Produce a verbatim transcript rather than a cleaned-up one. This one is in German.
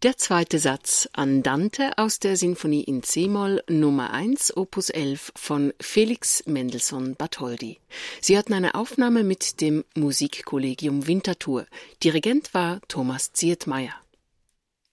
Der zweite Satz Andante aus der Sinfonie in C-Moll Nummer eins, Opus elf von Felix Mendelssohn Bartholdy. Sie hatten eine Aufnahme mit dem Musikkollegium Winterthur. Dirigent war Thomas Zietmeier.